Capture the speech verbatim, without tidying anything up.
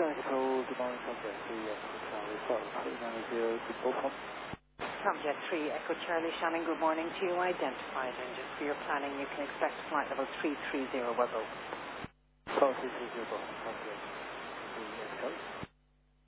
Shannon Control, good morning, Comjet three, Echo Charlie, sorry, three nine zero, good morning. Comjet three, Echo Charlie, Shannon, good morning to you. Identified engine for your planning. You can expect flight level three three zero, we're go. Call three three zero, Comjet three, Echo.